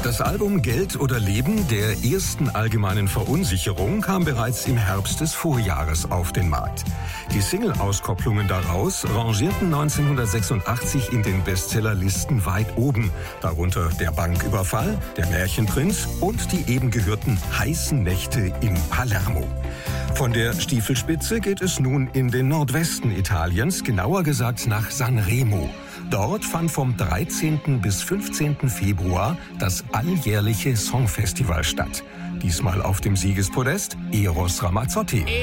Das Album Geld oder Leben der ersten allgemeinen Verunsicherung kam bereits im Herbst des Vorjahres auf den Markt. Die Single-Auskopplungen daraus rangierten 1986 in den Bestsellerlisten weit oben, darunter Der Banküberfall, Der Märchenprinz und die eben gehörten Heißen Nächte in Palermo. Von der Stiefelspitze geht es nun in den Nordwesten Italiens, genauer gesagt nach Sanremo. Dort fand vom 13. bis 15. Februar das alljährliche Songfestival statt. Diesmal auf dem Siegespodest Eros Ramazzotti.